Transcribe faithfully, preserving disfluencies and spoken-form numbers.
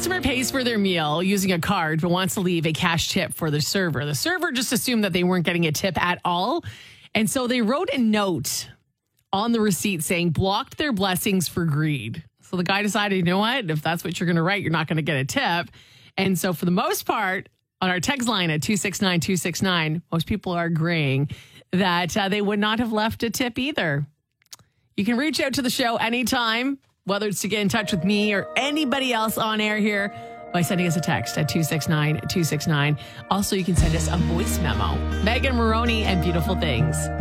customer pays for their meal using a card but wants to leave a cash tip for the server. The server just assumed that they weren't getting a tip at all. And so they wrote a note on the receipt saying, blocked their blessings for greed. So the guy decided, you know what? If that's what you're going to write, you're not going to get a tip. And so for the most part, on our text line at two six nine two six nine, most people are agreeing that uh, they would not have left a tip either. You can reach out to the show anytime, whether it's to get in touch with me or anybody else on air here, by sending us a text at two six nine two six nine. Also, you can send us a voice memo. Megan Maroney and Beautiful Things.